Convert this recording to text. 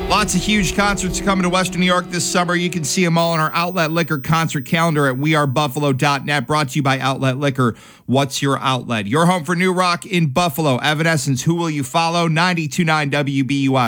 Lots of huge concerts coming to Western New York this summer. You can see them all on our Outlet Liquor concert calendar at wearebuffalo.net. Brought to you by Outlet Liquor. What's your outlet? Your home for new rock in Buffalo. Evanescence, Who Will You Follow? 92.9 WBUI.